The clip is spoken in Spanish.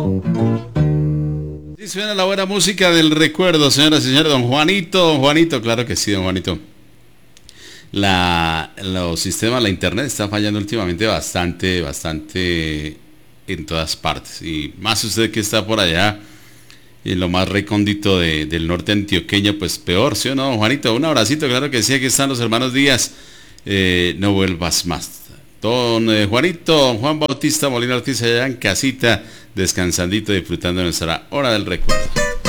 Sí, suena la buena música del recuerdo, señoras y señores. Don Juanito, claro que sí, don Juanito. Los sistemas, la internet está fallando últimamente bastante en todas partes. Y más usted que está por allá, en lo más recóndito del norte antioqueño, pues peor, ¿sí o no, don Juanito? Un abracito, claro que sí, aquí están los hermanos Díaz. No vuelvas más. Don Juanito, don Juan Bautista Molina Ortiz allá en casita, descansandito, disfrutando de nuestra hora del recuerdo.